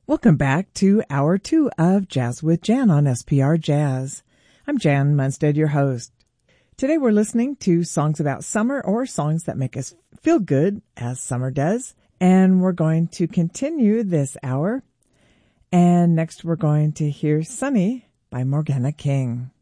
Welcome back to Hour 2 of Jazz with Jan on SPR Jazz. I'm Jan Munstead, your host. Today we're listening to songs about summer or songs that make us feel good, as summer does. And we're going to continue this hour. And next we're going to hear Sunny by Morgana King.